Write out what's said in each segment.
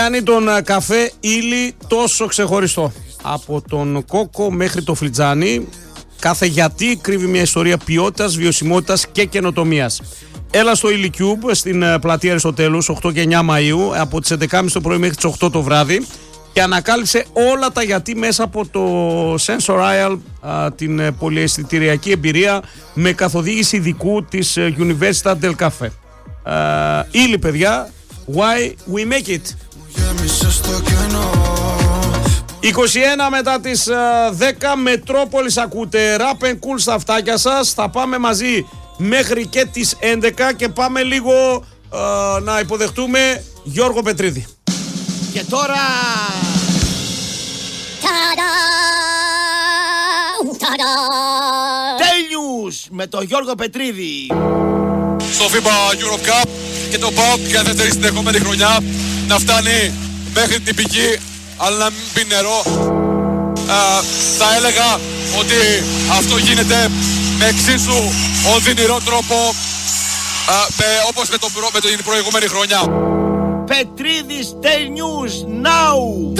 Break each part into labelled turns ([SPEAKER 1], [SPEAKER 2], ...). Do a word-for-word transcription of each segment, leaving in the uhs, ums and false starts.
[SPEAKER 1] Κάνει τον καφέ ύλη τόσο ξεχωριστό. Από τον κόκο μέχρι το φλιτζάνι, κάθε γιατί κρύβει μια ιστορία ποιότητας, βιωσιμότητας και καινοτομίας. Έλα στο Ήλι-Cube στην πλατεία Αριστοτέλους οκτώ και εννιά Μαΐου από τις έντεκα και μισή το πρωί μέχρι τις οκτώ το βράδυ και ανακάλυψε όλα τα γιατί μέσα από το Sensorial, την πολυαισθητηριακή εμπειρία με καθοδήγηση ειδικού της Università del Café. Ήλι, παιδιά, why we make it. είκοσι ένα μετά τις δέκα, Μετρόπολης ακούτε, Rap and Cool στα αυτάκια σας. Θα πάμε μαζί μέχρι και τις έντεκα και πάμε λίγο α, να υποδεχτούμε Γιώργο Πετρίδη.
[SPEAKER 2] Και τώρα... Τέλειους με τον Γιώργο Πετρίδη.
[SPEAKER 3] Στο FIBA Europe Cup και το ΠΑΟΚ για δεύτερη συνεχόμενη χρονιά να φτάνει μέχρι την πηγή, αλλά να μην μπει νερό. Α, θα έλεγα ότι αυτό γίνεται με εξίσου οδυνηρό τρόπο α, με, όπως με, το, με την προηγούμενη χρονιά.
[SPEAKER 2] Πετρίδης Τέλειους now.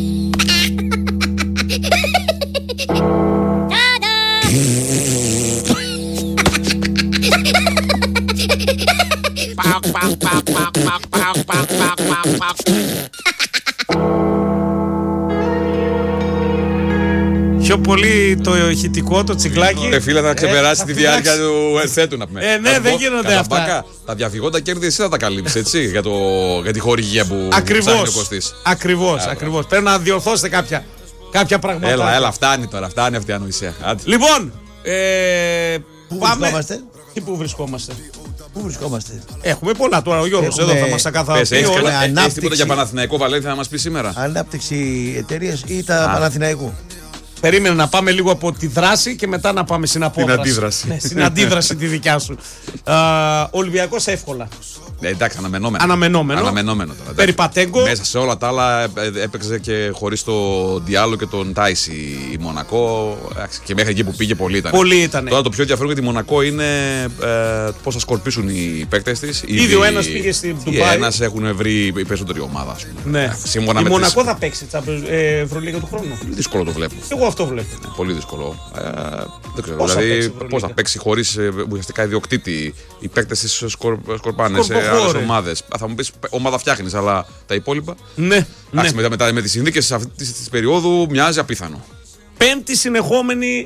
[SPEAKER 1] Πιο πολύ το ηχητικό, το τσιγκλάκι.
[SPEAKER 4] Ε, φίλε, θα ξεπεράσει
[SPEAKER 1] ε,
[SPEAKER 4] τη
[SPEAKER 1] θα
[SPEAKER 4] διάρκεια του ενθέτου να πούμε.
[SPEAKER 1] Ε, ναι, δεν γίνονται αυτά.
[SPEAKER 4] Μπάκα, τα διαφυγόντα κέρδη εσύ θα τα καλύψεις, έτσι, για, το, για τη χορηγία που
[SPEAKER 1] ακριβώς,
[SPEAKER 4] ο Κωστής.
[SPEAKER 1] Ακριβώς, ακριβώς. Πρέπει να διορθώσετε κάποια, κάποια πράγματα.
[SPEAKER 4] Έλα, έλα, φτάνει τώρα, φτάνει αυτή η ανοησία. Άντε.
[SPEAKER 1] Λοιπόν, ε,
[SPEAKER 2] πού
[SPEAKER 1] πάμε.
[SPEAKER 2] βρισκόμαστε?
[SPEAKER 1] Τι πού βρισκόμαστε?
[SPEAKER 2] Πού βρισκόμαστε?
[SPEAKER 1] Έχουμε πολλά τώρα. Ο Γιώργος
[SPEAKER 2] Έχουμε...
[SPEAKER 1] εδώ θα μας τα καθαρίσει.
[SPEAKER 4] Έχεις
[SPEAKER 2] ανάπτυξη...
[SPEAKER 4] τίποτα για Παναθηναϊκό Βαλένθια να μας πει σήμερα?
[SPEAKER 2] Ανάπτυξη εταιρείας ή τα Α. Παναθηναϊκού?
[SPEAKER 1] Περίμενε να πάμε λίγο από τη δράση και μετά να πάμε στην απόδραση.
[SPEAKER 4] Την αντίδραση.
[SPEAKER 1] Ναι, στην αντίδραση τη δικιά σου. Α, Ολυμπιακός εύκολα.
[SPEAKER 4] Ε, εντάξει, αναμενόμενο.
[SPEAKER 1] Αναμενόμενο.
[SPEAKER 4] Αναμενόμενο τώρα.
[SPEAKER 1] Περιπατέγκο.
[SPEAKER 4] Μέσα σε όλα τα άλλα έπαιξε και χωρίς τον Διάλο και τον Τάισι η Μονακό. Και μέχρι εκεί που πήγε πολύ ήταν.
[SPEAKER 1] Πολύ ήταν.
[SPEAKER 4] Τώρα το πιο ενδιαφέρον για τη Μονακό είναι ε, πώς θα σκορπίσουν οι παίκτες της.
[SPEAKER 1] Ήδη ο ένας πήγε στην Ντουμπάι.
[SPEAKER 4] Ένας έχουν βρει η περισσότερη ομάδα. Ας πούμε.
[SPEAKER 1] Ναι.
[SPEAKER 4] Σύμφωνα
[SPEAKER 1] η
[SPEAKER 4] με
[SPEAKER 1] Μονακό
[SPEAKER 4] τις...
[SPEAKER 1] θα παίξει ε, Ευρωλίγα του χρόνου.
[SPEAKER 4] Δύσκολο το βλέπω.
[SPEAKER 1] Εγώ αυτό βλέπω.
[SPEAKER 4] Ναι, πολύ δύσκολο. Ε, δεν ξέρω.
[SPEAKER 1] Πώς
[SPEAKER 4] δηλαδή,
[SPEAKER 1] πώς
[SPEAKER 4] θα παίξει χωρίς ε, ουσιαστικά ιδιοκτήτη. Οι παίκτες της σκορ, σκορπάνε σε άλλες ομάδες. Θα μου πεις, ομάδα φτιάχνεις, αλλά τα υπόλοιπα.
[SPEAKER 1] Ναι.
[SPEAKER 4] Άξι,
[SPEAKER 1] ναι.
[SPEAKER 4] μετά, μετά με τις συνθήκες αυτή τη περίοδου μοιάζει απίθανο.
[SPEAKER 1] Πέμπτη συνεχόμενη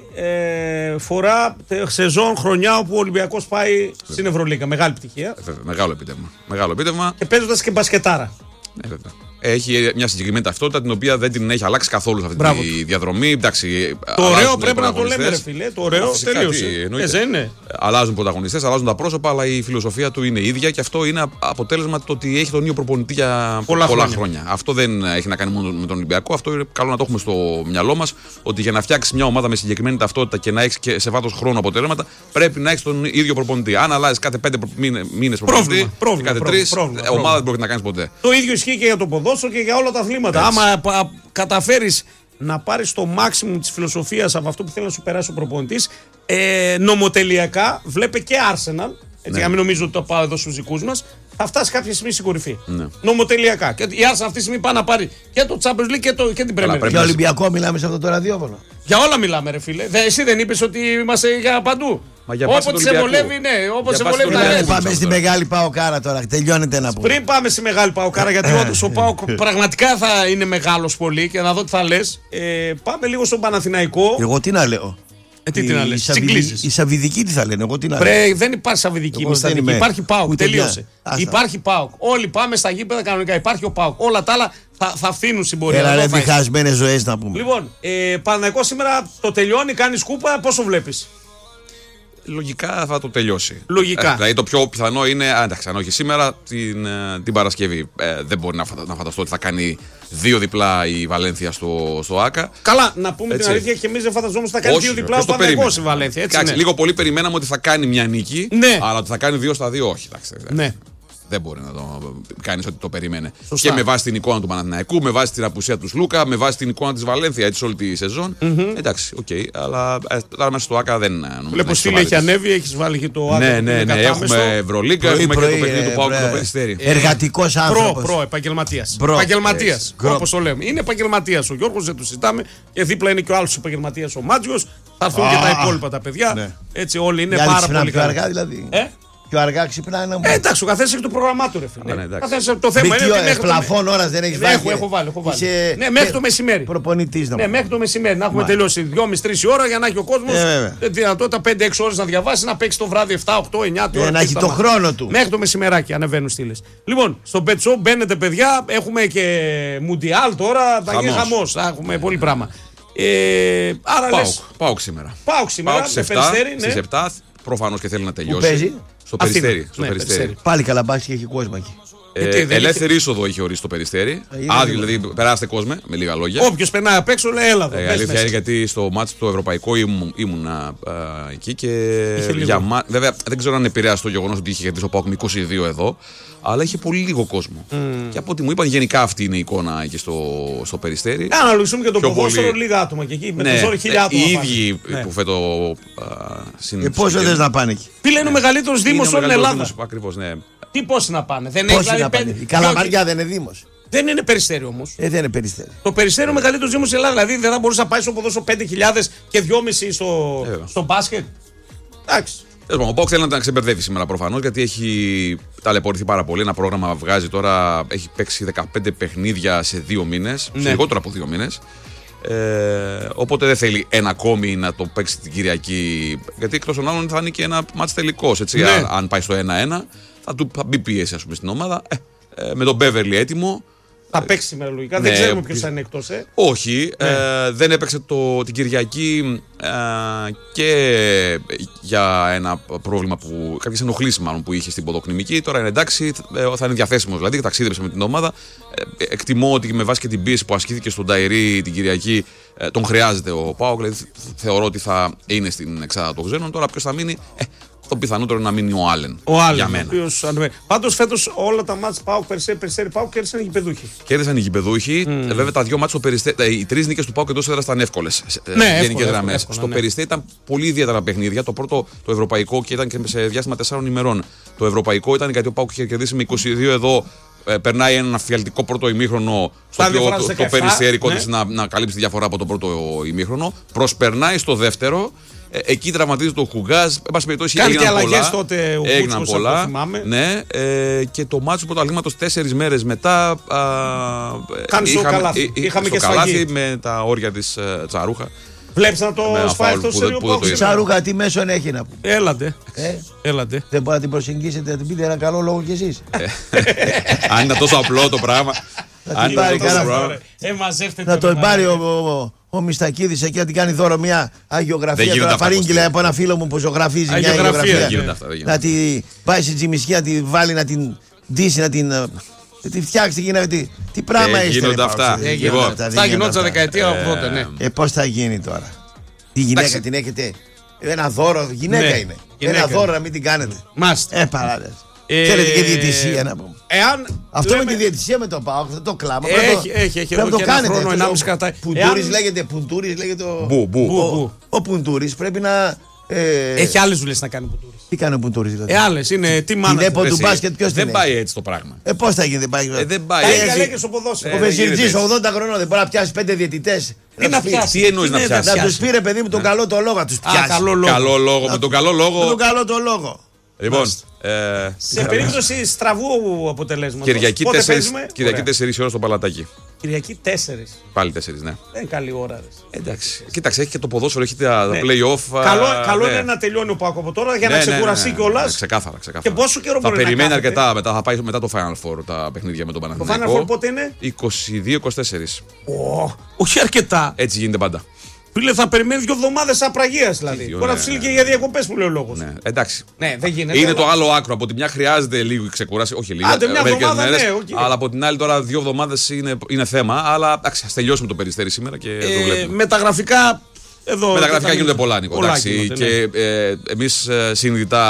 [SPEAKER 1] ε, φορά, σεζόν, χρονιά όπου ο Ολυμπιακός πάει βέβαια στην Ευρωλίγα. Μεγάλη επιτυχία.
[SPEAKER 4] Ε, βέβαια, μεγάλο επίτευγμα. Μεγάλο επίτευγμα.
[SPEAKER 1] Και παίζοντας και μπασκετάρα.
[SPEAKER 4] Ναι, βέβαια. Έχει μια συγκεκριμένη ταυτότητα την οποία δεν την έχει αλλάξει καθόλου σε αυτή
[SPEAKER 1] Μπράβο.
[SPEAKER 4] τη διαδρομή. Εντάξει,
[SPEAKER 1] το ωραίο πρέπει να το λέμε, ρε φίλε. Το ωραίο τελείωσε. Ε, είναι.
[SPEAKER 4] Αλλάζουν πρωταγωνιστές, αλλάζουν τα πρόσωπα, αλλά η φιλοσοφία του είναι ίδια και αυτό είναι αποτέλεσμα το ότι έχει τον ίδιο προπονητή για πολλά, πολλά χρόνια. χρόνια. Αυτό δεν έχει να κάνει μόνο με τον Ολυμπιακό. Αυτό είναι καλό να το έχουμε στο μυαλό μας. Ότι για να φτιάξει μια ομάδα με συγκεκριμένη ταυτότητα και να έχει και σε βάθος χρόνου αποτελέσματα, πρέπει να έχει τον ίδιο προπονητή. Αν αλλάζει κάθε πέντε μήνες προπονητή, κάθε τρεις, ομάδα δεν μπορεί να κάνει ποτέ.
[SPEAKER 1] Το ίδιο ισχύει και για το ποδόσφαιρο και για όλα τα αθλήματα. Έτσι. Άμα καταφέρεις να πάρεις το maximum της φιλοσοφίας από αυτό που θέλει να σου περάσει ο προπονητής, ε, νομοτελειακά, βλέπε και Arsenal, έτσι, ναι. Για να μην νομίζω ότι το πάω εδώ στους δικούς μας, θα φτάσει κάποια στιγμή στην κορυφή. Ναι. Νομοτελειακά. Και η Arsenal αυτή τη στιγμή πάει να πάρει και το Champions League και, το, και την Premier League.
[SPEAKER 2] Για Ολυμπιακό μιλάμε σε αυτό το ραδιόφωνο.
[SPEAKER 1] Για όλα μιλάμε, ρε φίλε. Δε, εσύ δεν είπες ότι είμαστε για παντού? Όποτε σε βολεύει, ναι. Όποτε σε βολεύει, ναι.
[SPEAKER 2] Πάμε στη Μεγάλη Παοκάρα τώρα. Τελειώνεται να πούμε.
[SPEAKER 1] Πριν πάμε στη Μεγάλη Παοκάρα, γιατί όντως ο Πάοκ πραγματικά θα είναι μεγάλος πολύ και να δω τι θα λες. Ε, πάμε λίγο στον Παναθηναϊκό.
[SPEAKER 2] Εγώ τι να λέω.
[SPEAKER 1] Ε, τι, τι να λες,
[SPEAKER 2] οι Σαββιδικοί τι θα λένε, εγώ τι να
[SPEAKER 1] Πρέ, λέω. Δεν υπάρχει Σαββιδική μυσταδική, υπάρχει ΠΑΟΚ, τελείωσε. Υπάρχει ΠΑΟΚ. Όλοι πάμε στα γήπεδα κανονικά, υπάρχει ο ΠΑΟΚ. Όλα τα άλλα θα, θα φθήνουν στην πορεία.
[SPEAKER 2] Έλα ρε διχασμένες ζωές να πούμε.
[SPEAKER 1] Λοιπόν, ε, Παναθηναϊκό σήμερα το τελειώνει, κάνει σκούπα, πόσο βλέπεις?
[SPEAKER 4] Λογικά θα το τελειώσει.
[SPEAKER 1] Λογικά.
[SPEAKER 4] Ε, δηλαδή το πιο πιθανό είναι, α, εντάξει, αν όχι σήμερα, την, την Παρασκευή. Ε, δεν μπορεί να, φαντα, να φανταστώ ότι θα κάνει δύο διπλά η Βαλένθια στο, στο ΆΚΑ.
[SPEAKER 1] Καλά, να πούμε έτσι την αλήθεια και εμείς δεν φανταζόμαστε ότι θα κάνει όχι, δύο διπλά ο Παναθηναϊκός η Βαλένθια. Έτσι,
[SPEAKER 4] Κάξε,
[SPEAKER 1] ναι.
[SPEAKER 4] Λίγο πολύ περιμέναμε ότι θα κάνει μια νίκη,
[SPEAKER 1] ναι.
[SPEAKER 4] αλλά ότι θα κάνει δύο στα δύο, όχι. Εντάξει,
[SPEAKER 1] ναι.
[SPEAKER 4] Δεν μπορεί να το κάνει ότι το περίμενε.
[SPEAKER 1] Σωστά.
[SPEAKER 4] Και με βάση την εικόνα του Παναθηναϊκού, με βάση την απουσία του Σλούκα, με βάση την εικόνα τη Βαλένθια έτσι όλη τη σεζόν. Mm-hmm. Εντάξει, οκ. Okay, αλλά ε, τώρα μέσα στο ΆΚΑ δεν νομίζω.
[SPEAKER 1] Βλέπω στήλη έχει ανέβει, έχει βάλει και το ΆΚΑ.
[SPEAKER 4] Ναι, ναι, ναι. Έχουμε Ευρωλίγκα, έχουμε και το παιχνίδι του ΠΑΟΚ με το Περιστέρι.
[SPEAKER 2] Εργατικό άνθρωπο.
[SPEAKER 1] Προ, επαγγελματία. Επαγγελματία. Όπω το λέμε. Είναι επαγγελματία ο Γιώργος, δεν το συζητάμε. Και δίπλα είναι και ο άλλο επαγγελματία ο Μάτζιος. Θα έρθουν και τα υπόλοιπα τα παιδιά. Έτσι όλοι είναι πάρα πολύ
[SPEAKER 2] καλοί. Πιο αργά ξυπνάει να μου.
[SPEAKER 1] Ε, εντάξει, ο καθένα έχει το πρόγραμμά του, ρε φίλε. Ναι, καθένας, το θέμα είναι.
[SPEAKER 2] Μέχρι πλαφόν ώρα δεν έχει βάλει.
[SPEAKER 1] Έχω, έχω βάλει. Έχω βάλει. Είσαι... Ναι, μέχρι το μεσημέρι.
[SPEAKER 2] Προπονητής να
[SPEAKER 1] Ναι, μέχρι το μεσημέρι. Να έχουμε Μα. τελειώσει δυόμιση τρεις η ώρα για να έχει ο κόσμος ε, δυνατότητα πέντε έξι ώρες να διαβάσει, να παίξει το βράδυ επτά οκτώ εννιά
[SPEAKER 2] ε, να έχει το χρόνο του.
[SPEAKER 1] Μέχρι το μεσημεράκι ανεβαίνουν στήλες. Λοιπόν, στο Pet Shop μπαίνετε, παιδιά. Έχουμε και Μουντιάλ τώρα. Θα γίνει χαμός. Θα έχουμε πολύ πράγμα.
[SPEAKER 4] Πάοκ σήμερα.
[SPEAKER 1] Πάοκ σήμερα.
[SPEAKER 4] Στις επτά προφανώς και θέλει να τελειώσει. Στο Περιστέρι. Στο
[SPEAKER 1] ναι,
[SPEAKER 4] Περιστέρι.
[SPEAKER 2] Πάλι Καλαμπάκης και έχει κόσμο εκεί.
[SPEAKER 4] Ε, ελεύθερη έχει... είσοδο έχει ορίσει το Περιστέρι. Άδειο, δηλαδή περάστε κόσμο, με λίγα λόγια.
[SPEAKER 1] Όποιος περνάει απ' έξω λέει έλα εδώ.
[SPEAKER 4] Ε, αλήθεια είναι γιατί στο μάτς το ευρωπαϊκό ήμουν, ήμουνα α, εκεί και. Για μα... Βέβαια δεν ξέρω αν επηρέασε το γεγονός ότι είχε κερδίσει ο ΠΑΟΚ με είκοσι δύο εδώ. Αλλά είχε πολύ λίγο κόσμο. Mm. Και από ό,τι μου είπαν, γενικά αυτή είναι η εικόνα εκεί στο, στο Περιστέρι.
[SPEAKER 1] Να αναλογιστούμε και το ποδόσφαιρο, πολύ... λίγα άτομα και εκεί. Με
[SPEAKER 4] ναι,
[SPEAKER 1] το ζόρι χίλια άτομα.
[SPEAKER 4] Οι ίδιοι ναι. που φέτο
[SPEAKER 2] συνήθω. Και πόσο θες να πάνε εκεί.
[SPEAKER 1] Τι λένε ο μεγαλύτερος δήμος όλη την Ελλάδα.
[SPEAKER 4] Ακριβώς, ναι.
[SPEAKER 1] Τι πώς να πάνε. Δεν
[SPEAKER 2] έχει δηλαδή πέντε... Η Καλαμαριά δεν είναι δήμος.
[SPEAKER 1] Δεν είναι Περιστέρι όμως.
[SPEAKER 2] Ε, δεν είναι Περιστέρι.
[SPEAKER 1] Το Περιστέρι είναι ο μεγαλύτερος δήμος της Ελλάδας. Δηλαδή δεν θα μπορούσε να πάει στο ποδόσφαιρο πέντε χιλιάδες και δυόμισι στο, στο μπάσκετ. Εντάξει.
[SPEAKER 4] Ο ΠΑΟΚ θέλει να τα ξεμπερδεύει σήμερα προφανώς γιατί έχει ταλαιπωρηθεί πάρα πολύ. Ένα πρόγραμμα βγάζει τώρα, έχει παίξει δεκαπέντε παιχνίδια σε δύο μήνες, ναι. σε λιγότερο από δύο μήνες. Ε, οπότε δεν θέλει ένα ακόμη να το παίξει την Κυριακή. Γιατί εκτός των άλλων θα είναι και ένα μάτς τελικός. Έτσι, ναι. αν, αν πάει στο ένα ένα, θα, του, θα μπει πίεση ας πούμε, στην ομάδα. Ε, ε, με τον Μπέβερλι έτοιμο.
[SPEAKER 1] Θα παίξει σήμερα λογικά. Ναι, δεν ξέρουμε ποιος θα είναι εκτός. Ε.
[SPEAKER 4] Όχι. Ναι. Ε, δεν έπαιξε το, την Κυριακή ε, και για ένα πρόβλημα που. Κάποιες ενοχλήσεις μάλλον που είχε στην ποδοκνημική. Τώρα είναι εντάξει. Ε, θα είναι διαθέσιμος δηλαδή. Ταξίδεψε με την ομάδα. Ε, εκτιμώ ότι με βάση και την πίεση που ασκήθηκε στον Ταϊρή την Κυριακή ε, τον χρειάζεται ο ΠΑΟΚ. Δηλαδή θεωρώ ότι θα είναι στην εξάδα των ξένων. Τώρα ποιος θα μείνει. Ε, το πιθανότερο να μείνει ο Άλεν. Ο Άλεν.
[SPEAKER 1] Πάντως φέτος όλα τα μάτς ΠΑΟΚ, Περιστέρι, ΠΑΟΚ κέρδισαν οι γηπεδούχοι.
[SPEAKER 4] Κέρδισαν οι γηπεδούχοι. Mm. Ε, βέβαια τα δύο μάτς, οι τρεις νίκες του ΠΑΟΚ εντός έδρας ήταν εύκολες.
[SPEAKER 1] Ναι, γενικές γραμμές.
[SPEAKER 4] Στο
[SPEAKER 1] ναι.
[SPEAKER 4] Περιστέρι ήταν πολύ ιδιαίτερα παιχνίδια. Το πρώτο το ευρωπαϊκό και ήταν και σε διάστημα τεσσάρων ημερών. Το ευρωπαϊκό ήταν γιατί ο ΠΑΟΚ είχε κερδίσει με είκοσι δύο εδώ. Ε, περνάει ένα αφιαλτικό πρώτο ημίχρονο στο οποίο το, το Περιστέρι κόντισε ναι. να, να καλύψει τη διαφορά από το πρώτο ημίχρονο. Προσπερνάει στο δεύτερο. Ε, εκεί τραυματίζεται ο Χουγκάζ. Εν πάση περιπτώσει έγιναν πολλά.
[SPEAKER 1] Τότε ο
[SPEAKER 4] έγιναν
[SPEAKER 1] Κούτσος,
[SPEAKER 4] πολλά. Ναι, ε, και το μάτσο του πρωταθλήματος τέσσερις μέρες μετά.
[SPEAKER 1] Κάνει στο καλάθι. Είχαμε και
[SPEAKER 4] καλάθι με τα όρια της ε, Τσαρούχα.
[SPEAKER 1] Βλέπεις να το σφάει αυτό σε λίγο.
[SPEAKER 2] Τσαρούχα τι μέσον έχει να πούμε.
[SPEAKER 1] Έλατε. Ε? Έλατε.
[SPEAKER 2] Δεν μπορεί να την προσεγγίσετε, να την πείτε ένα καλό λόγο κι εσείς.
[SPEAKER 4] Αν είναι τόσο απλό το πράγμα.
[SPEAKER 2] Αν είναι τόσο απλό. Να το πάρει ο Μιστακίδης εκεί να την κάνει δώρο μια αγιογραφία. Τώρα παρήγγειλε από ένα φίλο μου που ζωγραφίζει μια αγιογραφία. Να την πάει στην Τζιμισκή, να την βάλει, να την ντύσει, να την. Τι φτιάξει, γίνεται. Τι, τι πράγμα
[SPEAKER 4] ε,
[SPEAKER 2] είστε.
[SPEAKER 4] Γίνονται αυτά.
[SPEAKER 1] Αυτά γινόντουσαν δεκαετία ογδόντα, ναι.
[SPEAKER 2] Ε, πώς θα γίνει τώρα. Τη γυναίκα την έχετε. Ένα δώρο, γυναίκα ναι, είναι. Γυναίκα. Ένα δώρο να μην την κάνετε.
[SPEAKER 1] Μάστε.
[SPEAKER 2] Ε, παράδειγμα. Ε, θέλετε και διαιτησία να πούμε.
[SPEAKER 1] Εάν
[SPEAKER 2] αυτό λέμε... με τη διαιτησία με το ΠΑΟΚ, δεν το κλάμα.
[SPEAKER 1] Έχει, έχει, έχει.
[SPEAKER 2] Πρέπει να το κάνετε.
[SPEAKER 1] Χρόνο, ενάμιση κρατάει.
[SPEAKER 2] Πουντούρης λέγεται, Πουντούρης λέγεται.
[SPEAKER 4] Μπου, μπου.
[SPEAKER 2] Ο Πουντούρης πρέπει να.
[SPEAKER 1] Έχει άλλες δουλειές να κάνει ο Πουντούρης.
[SPEAKER 2] Τι κάνει ο Πουντούρης δηλαδή.
[SPEAKER 1] Ε, άλλες είναι. Τι μάνα.
[SPEAKER 2] Την έπο του μπάσκετ ποιος
[SPEAKER 4] δεν πάει έτσι το πράγμα.
[SPEAKER 2] Ε, πώς θα γίνει, δεν πάει.
[SPEAKER 4] Ε, δεν πάει
[SPEAKER 1] έτσι.
[SPEAKER 2] Ο Βεζιρτζής ογδόντα χρονών δεν μπορεί να πιάσει πέντε διαιτητές.
[SPEAKER 1] Τι να πιάσει.
[SPEAKER 4] Τι εννοείς να πιάσει.
[SPEAKER 2] Να τους πήρε παιδί μου τον καλό το λόγο. Να τους πιάσει.
[SPEAKER 4] Καλό λόγο. Με τον καλό λόγο.
[SPEAKER 2] Με τον καλό το λόγο.
[SPEAKER 4] Λοιπόν.
[SPEAKER 1] Σε περίπτωση στραβού αποτελέσματος.
[SPEAKER 4] Κυριακή τέσσερις ώρα στο Παλατάκι.
[SPEAKER 1] Κυριακή τέσσερις.
[SPEAKER 4] Πάλι τέσσερις, ναι.
[SPEAKER 1] Δεν είναι καλή ώρα.
[SPEAKER 4] Εντάξει. Κοίταξε, έχει και το ποδόσφαιρο, έχει τα ναι. play-off.
[SPEAKER 1] Καλό, α, καλό ναι. είναι να τελειώνει ο ΠΑΟΚ από τώρα για ναι, να ξεκουραστεί ναι, ναι, ναι, κιόλας.
[SPEAKER 4] Ναι, ξεκάθαρα, ξεκάθαρα.
[SPEAKER 1] Και πόσο καιρό
[SPEAKER 4] θα
[SPEAKER 1] μπορεί
[SPEAKER 4] περιμένει
[SPEAKER 1] να
[SPEAKER 4] αρκετά μετά, θα πάει μετά το Final Four τα παιχνίδια με τον Παναθηναϊκό.
[SPEAKER 1] Το Final Four πότε είναι?
[SPEAKER 4] είκοσι δύο είκοσι τέσσερα.
[SPEAKER 1] Oh, όχι αρκετά.
[SPEAKER 4] Έτσι γίνεται πάντα.
[SPEAKER 1] Φίλε, θα περιμένει δύο εβδομάδες απραγίας δηλαδή. Μπορεί να του στείλει και για διακοπές που λέει ο λόγος.
[SPEAKER 4] Ναι, εντάξει.
[SPEAKER 1] Ναι, δεν γίνεται.
[SPEAKER 4] Είναι το άλλο άκρο. Από τη μια χρειάζεται λίγο ξεκούραση. Όχι λίγο.
[SPEAKER 1] Άντε, μια εβδομάδα, ναι, okay.
[SPEAKER 4] Αλλά από την άλλη τώρα δύο εβδομάδες είναι, είναι θέμα. Αλλά εντάξει, ας τελειώσουμε το Περιστέρι σήμερα και ε, το βλέπουμε.
[SPEAKER 1] Με τα γραφικά. Εδώ,
[SPEAKER 4] με τα γραφικά γίνονται πολλά, Νίκο.
[SPEAKER 1] Πολλά
[SPEAKER 4] εντάξει,
[SPEAKER 1] γίνονται,
[SPEAKER 4] και
[SPEAKER 1] ναι.
[SPEAKER 4] ε, εμείς ε, συνειδητά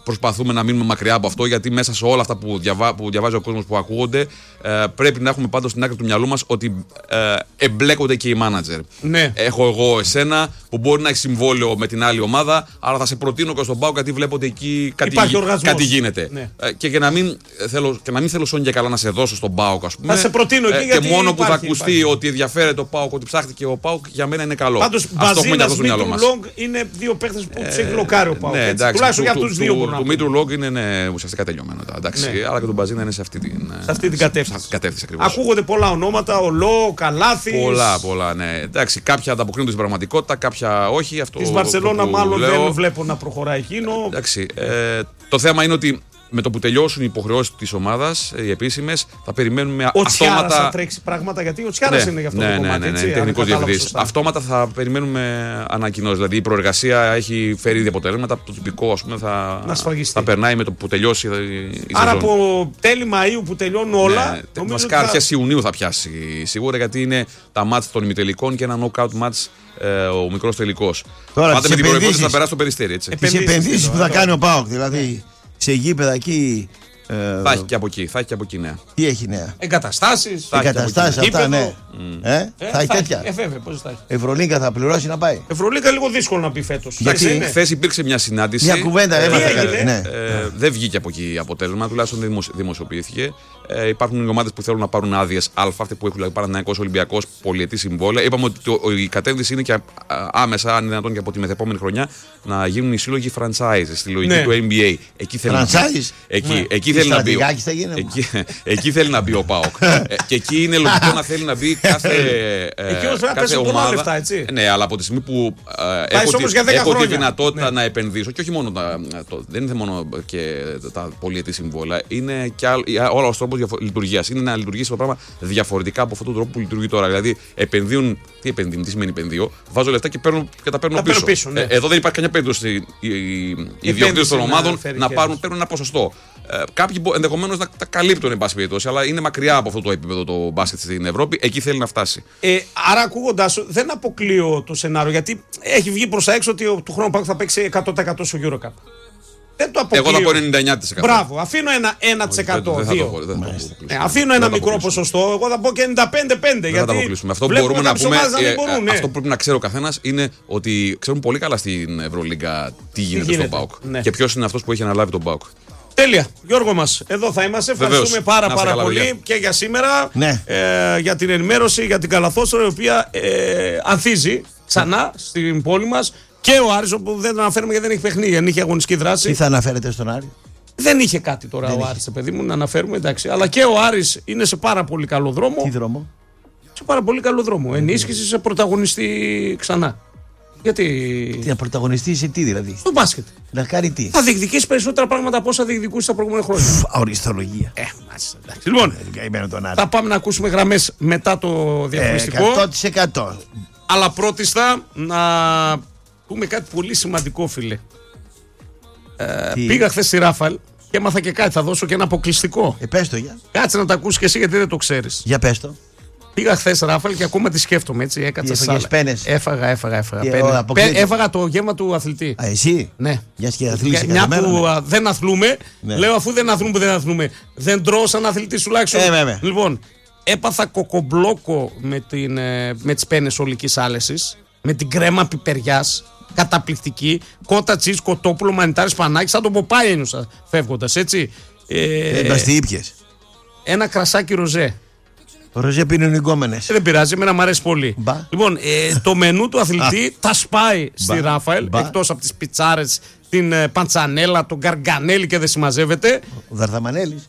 [SPEAKER 4] προσπαθούμε να μείνουμε μακριά από αυτό, γιατί μέσα σε όλα αυτά που, διαβά, που διαβάζει ο κόσμος, που ακούγονται, ε, πρέπει να έχουμε πάντως στην άκρη του μυαλού μας ότι ε, εμπλέκονται και οι μάνατζερ.
[SPEAKER 1] Ναι.
[SPEAKER 4] Έχω εγώ εσένα που μπορεί να έχει συμβόλαιο με την άλλη ομάδα, αλλά θα σε προτείνω και στον ΠΑΟΚ γιατί βλέπω ότι εκεί κάτι, κάτι γίνεται. Ναι. Ε, και, και, να μην θέλω, και να μην θέλω σώνει και καλά να σε δώσω στον ΠΑΟΚ, ας πούμε.
[SPEAKER 1] Θα σε προτείνω εκεί, ε, γιατί
[SPEAKER 4] και μόνο
[SPEAKER 1] υπάρχει,
[SPEAKER 4] που θα ακουστεί
[SPEAKER 1] υπάρχει.
[SPEAKER 4] ότι ενδιαφέρεται ο ΠΑΟΚ, ότι ψάχτηκε ο ΠΑΟΚ, για μένα είναι καλό.
[SPEAKER 1] Πάντως, Μπαζίνας, Μήτρου Λόγκ είναι δύο παίχτες που τους έχει μπλοκάρει ο ΠΑΟΚ. Τουλάχιστον για αυτούς τους δύο μπορούν.
[SPEAKER 4] Το Μήτρου Λόγκ είναι ουσιαστικά τελειωμένο. Αλλά και τον Μπαζίνα είναι σε αυτή την κατεύθυνση.
[SPEAKER 1] Ακούγονται πολλά ονόματα, ο Λό, ο Καλάθης.
[SPEAKER 4] Πολλά, πολλά, ναι. Εντάξει, κάποια ανταποκρίνονται στην πραγματικότητα, κάποια όχι.
[SPEAKER 1] Τη Βαρσελόνα μάλλον λέω, δεν βλέπω να προχωράει εκείνο.
[SPEAKER 4] Εντάξει, ε, το θέμα είναι ότι με το που τελειώσουν οι υποχρεώσεις της ομάδας, οι επίσημες, θα περιμένουμε
[SPEAKER 1] ο
[SPEAKER 4] αυτόματα.
[SPEAKER 1] Ο Τσιάρας θα τρέξει πράγματα, γιατί ο Τσιάρας
[SPEAKER 4] ναι,
[SPEAKER 1] είναι για αυτό
[SPEAKER 4] ναι,
[SPEAKER 1] το κομμάτι.
[SPEAKER 4] Ναι, ναι,
[SPEAKER 1] ναι,
[SPEAKER 4] ναι, τεχνικός διευθυντής. Αυτόματα θα περιμένουμε ανακοινώσεις. Δηλαδή η προεργασία έχει φέρει ήδη αποτελέσματα. Το τυπικό, ας πούμε, θα, θα περνάει με το που τελειώσει η
[SPEAKER 1] Άρα
[SPEAKER 4] σεζόν.
[SPEAKER 1] Από τέλη Μαΐου που τελειώνουν όλα.
[SPEAKER 4] Ναι, βασικά θα... αρχές Ιουνίου θα πιάσει σίγουρα, γιατί είναι τα μάτς των ημιτελικών και ένα knockout match. Ε, ο μικρός τελικός.
[SPEAKER 2] Πάντα
[SPEAKER 4] με την προϋπόθεση θα περάσει το Περιστέρι.
[SPEAKER 2] Τις επενδύσεις που θα κάνει ο ΠΑΟΚ, δηλαδή σε γήπεδα εκεί.
[SPEAKER 4] Ε, θα έχει και από εκεί, θα έχει και από εκεί νέα.
[SPEAKER 2] Τι έχει νέα?
[SPEAKER 1] Εγκαταστάσεις.
[SPEAKER 2] Εγκαταστάσεις αυτά, ναι.
[SPEAKER 1] Mm.
[SPEAKER 2] Ε, ε, θα έχει τέτοια.
[SPEAKER 1] Ε, βέβαια, πώς θα έχει.
[SPEAKER 2] Ευρωλίγκα θα πληρώσει να πάει.
[SPEAKER 1] Ευρωλίγκα λίγο δύσκολο να πει φέτος.
[SPEAKER 4] Γιατί χθες υπήρξε μια συνάντηση.
[SPEAKER 2] Μια κουβέντα έβαλε.
[SPEAKER 4] Ναι. Ε, δεν βγήκε από εκεί αποτέλεσμα, τουλάχιστον δεν δημοσιοποιήθηκε. Ε, υπάρχουν ομάδες που θέλουν να πάρουν άδειες Α, αυτοί που έχουν δηλαδή Παναθηναϊκός, Ολυμπιακός, πολυετή συμβόλαια. Είπαμε ότι το, η κατεύθυνση είναι και άμεσα, αν είναι δυνατόν και από τη μεθεπόμενη χρονιά, να γίνουν οι σύλλογοι franchise στη λογική ναι. του N B A. Εκεί θέλει
[SPEAKER 2] franchise.
[SPEAKER 4] να μπει. Εκεί, ναι. εκεί, θέλει να μπει, εκεί, εκεί θέλει να μπει ο ΠΑΟΚ. Και εκεί είναι λογικό να θέλει να μπει κάθε, κάθε ομάδα.
[SPEAKER 1] Λεφτά, έτσι.
[SPEAKER 4] Ναι, αλλά από τη στιγμή που ε, έχω, τη, έχω τη δυνατότητα ναι. να επενδύσω, και όχι μόνο τα, το, δεν είναι μόνο και τα πολυετή συμβόλαια, είναι και όλα ο τρόπος λειτουργίας. Είναι να λειτουργήσει το πράγμα διαφορετικά από αυτόν τον τρόπο που λειτουργεί τώρα. Δηλαδή, επενδύουν. Τι επενδύουν, τι σημαίνει επενδύω? Βάζω λεφτά και, παίρνω, και τα παίρνω πίσω. πίσω ναι. ε, εδώ δεν υπάρχει καμιά περίπτωση οι, οι ιδιοκτήτες των ομάδων να, να πάρουν, παίρνουν ένα ποσοστό. Ε, κάποιοι ενδεχομένως να τα καλύπτουν, εν πάση περιπτώσει, αλλά είναι μακριά από αυτό το επίπεδο το μπάσκετ στην Ευρώπη. Εκεί θέλει να φτάσει.
[SPEAKER 1] Ε, άρα, ακούγοντάς, δεν αποκλείω το σενάριο, γιατί έχει βγει προς τα έξω ότι του χρόνου ΠΑΟΚ θα παίξει εκατό τοις εκατό στο EuroCup. Δεν το αποκλείω.
[SPEAKER 4] Εγώ θα πω ενενήντα εννιά τοις εκατό.
[SPEAKER 1] Μπράβο, αφήνω ένα ένα τοις εκατό. Ε, αφήνω ένα μικρό ποσοστό. Εγώ θα πω και ενενήντα πέντε πέντε.
[SPEAKER 4] Δεν θα το αποκλείσουμε. Αυτό που μπορούμε να πούμε. Ε, ναι. Αυτό που πρέπει να ξέρει ο καθένας είναι ότι ξέρουν πολύ καλά στην Ευρωλίγκα τι γίνεται, γίνεται. στον ΠΑΟΚ. Ναι. Και ποιος είναι αυτός που έχει αναλάβει τον ΠΑΟΚ.
[SPEAKER 1] Τέλεια. Γιώργο μας, εδώ θα είμαστε. Ευχαριστούμε
[SPEAKER 4] Βεβαίως.
[SPEAKER 1] πάρα πάρα
[SPEAKER 4] καλά,
[SPEAKER 1] πολύ
[SPEAKER 4] παιδιά.
[SPEAKER 1] και για σήμερα.
[SPEAKER 2] Ναι.
[SPEAKER 1] Ε, για την ενημέρωση, για την καλαθόσφαιρα, η οποία ε, ανθίζει ξανά στην πόλη μας. Και ο Άρης, όπου δεν τον αναφέρουμε γιατί δεν έχει παιχνίδι, δεν είχε αγωνιστική δράση.
[SPEAKER 2] Τι θα αναφέρετε στον Άρη?
[SPEAKER 1] Δεν είχε κάτι τώρα δεν ο Άρης, παιδί μου, να αναφέρουμε, εντάξει. Αλλά και ο Άρης είναι σε πάρα πολύ καλό δρόμο.
[SPEAKER 2] Τι δρόμο?
[SPEAKER 1] Σε πάρα πολύ καλό δρόμο. Ενίσχυση σε πρωταγωνιστή ξανά. Γιατί.
[SPEAKER 2] Τι να πρωταγωνιστεί σε τι δηλαδή?
[SPEAKER 1] Στο μπάσκετ.
[SPEAKER 2] Να κάνει τι?
[SPEAKER 1] Θα διεκδικήσει περισσότερα πράγματα από όσα διεκδικούσε τα προηγούμενα χρόνια.
[SPEAKER 2] Αοριστολογία.
[SPEAKER 1] Ε, μάλιστα. Λοιπόν, θα πάμε να ακούσουμε γραμμές μετά το διαφορετικό.
[SPEAKER 2] εκατό τοις εκατό.
[SPEAKER 1] Αλλά πρώτιστα να πούμε κάτι πολύ σημαντικό, φίλε. Ε, πήγα χθες στη Ράφαλ και έμαθα και κάτι. Θα δώσω και ένα αποκλειστικό.
[SPEAKER 2] Ε, πες το, για.
[SPEAKER 1] Κάτσε να τα ακούσεις και εσύ, γιατί δεν το ξέρεις.
[SPEAKER 2] Για πες το.
[SPEAKER 1] Πήγα χθες Ράφαλ και ακόμα τη σκέφτομαι, έτσι. Έκατσα σάλα. Έφαγα, έφαγα, έφαγα. Πέ, έφαγα το γεύμα του αθλητή.
[SPEAKER 2] Α, εσύ?
[SPEAKER 1] Ναι.
[SPEAKER 2] Για και αθλήσει.
[SPEAKER 1] Μια που α, δεν αθλούμε, ναι. Λέω αφού δεν αθλούμε, δεν αθλούμε. Δεν τρώω σαν αθλητής τουλάχιστον.
[SPEAKER 2] Ε, βέβαια.
[SPEAKER 1] Λοιπόν, έπαθα κοκομπλόκο με, την, με τις πένες ολικής άλεσης, με την κρέμα πιπεριάς. Καταπληκτική. Κότα τσίζ, κοτόπουλο, μανιτάρι, σπανάκι. Σαν τον Ποπάι ένιωσα φεύγοντας, έτσι.
[SPEAKER 2] Ε, ε, τι ήπιες?
[SPEAKER 1] Ένα κρασάκι ροζέ.
[SPEAKER 2] Ροζέ πίνουν οι γκόμενες.
[SPEAKER 1] Ε, δεν πειράζει, εμένα μου αρέσει πολύ.
[SPEAKER 2] Μπα.
[SPEAKER 1] Λοιπόν, ε, το μενού του αθλητή τα σπάει στη Ράφαελ. Εκτός από τις πιτσάρες, την ε, παντσανέλα, τον γκαργανέλι και δεν συμμαζεύεται.
[SPEAKER 2] Ο Δαρδαμανέλης.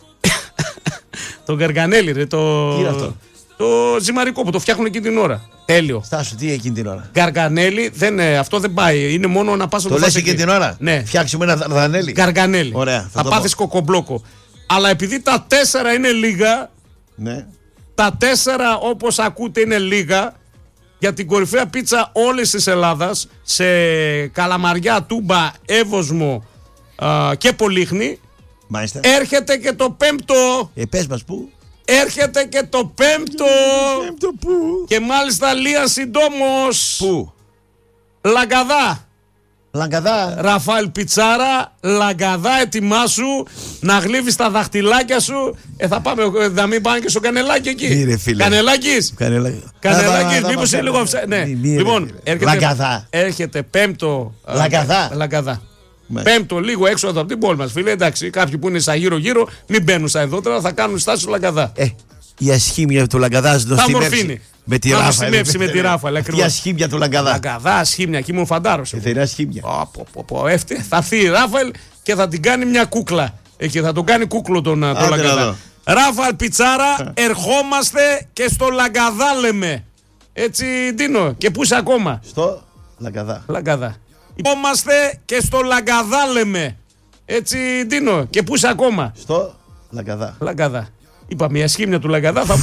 [SPEAKER 1] Το γκαργανέλι, ρε. Το...
[SPEAKER 2] Τι είναι αυτό?
[SPEAKER 1] Το ζυμαρικό που το φτιάχνουν εκείνη την ώρα. Τέλειο.
[SPEAKER 2] Στάσου, τι εκείνη την ώρα?
[SPEAKER 1] Γκαργανέλι, δεν, αυτό δεν πάει. Είναι μόνο να πας να
[SPEAKER 2] το λες εκείνη την ώρα?
[SPEAKER 1] Ναι.
[SPEAKER 2] Φτιάξουμε ένα δαρδανέλι.
[SPEAKER 1] Γκαργανέλι.
[SPEAKER 2] Ωραία.
[SPEAKER 1] Θα, θα πάθεις κοκομπλόκο. Αλλά επειδή τα τέσσερα είναι λίγα.
[SPEAKER 2] Ναι. Τα
[SPEAKER 1] τέσσερα, όπως ακούτε, είναι λίγα. Για την κορυφαία πίτσα όλης της Ελλάδας, σε Καλαμαριά, Τούμπα, Εύωσμο α, και Πολύχνη.
[SPEAKER 2] Μάλιστα.
[SPEAKER 1] Έρχεται και το πέμπτο.
[SPEAKER 2] Ε, πες μας πού.
[SPEAKER 1] Έρχεται και το πέμπτο.
[SPEAKER 2] Πέμπτο πού?
[SPEAKER 1] Και μάλιστα λία συντόμως.
[SPEAKER 2] Πού?
[SPEAKER 1] Λαγκαδά.
[SPEAKER 2] Λαγκαδά.
[SPEAKER 1] Ραφάλ Πιτσάρα, Λαγκαδά, ετοιμάσου να γλύφεις τα δαχτυλάκια σου. Ε, θα πάμε, να μην πάνε και στο Κανελάκι εκεί.
[SPEAKER 2] Κύριε φίλε.
[SPEAKER 1] Κανελάκης.
[SPEAKER 2] Κανελάκης,
[SPEAKER 1] μήπως είναι λίγο. Ναι, λοιπόν,
[SPEAKER 2] Λαγκαδά.
[SPEAKER 1] Έρχεται πέμπτο.
[SPEAKER 2] Λαγκαδά.
[SPEAKER 1] Λαγκαδά. Πέμπτο, λίγο έξω από την πόλη μας, φίλε. Εντάξει, κάποιοι που είναι στα γύρω-γύρω, μην μπαίνουν στα εδότερα, θα κάνουν στάση στο Λαγκαδά.
[SPEAKER 2] Ε, η ασχήμια του Λαγκαδά
[SPEAKER 1] θα
[SPEAKER 2] με τη Ράφα.
[SPEAKER 1] με τη Ράφα.
[SPEAKER 2] Η ασχήμια του Λαγκαδά.
[SPEAKER 1] Λαγκαδά, ασχήμια, εκεί ήμουν φαντάρος.
[SPEAKER 2] Ε, δεν είναι ασχήμια.
[SPEAKER 1] Θα έρθει η Ράφαλ και θα την κάνει μια κούκλα. Και θα τον κάνει κούκλο τον Λαγκαδά. Ράφαλ Πιτσάρα, ερχόμαστε και στο Λαγκαδά λέμε. Έτσι, Ντίνο, και πού είσαι ακόμα?
[SPEAKER 2] Στο Λαγκαδά.
[SPEAKER 1] Λαγκαδά. Είμαστε και στο Λαγκαδά λέμε. Έτσι, Ντίνο, και πού είσαι ακόμα?
[SPEAKER 2] Στο Λαγκαδά.
[SPEAKER 1] Λαγκαδά. Είπαμε η ασχήμια του Λαγκαδά θα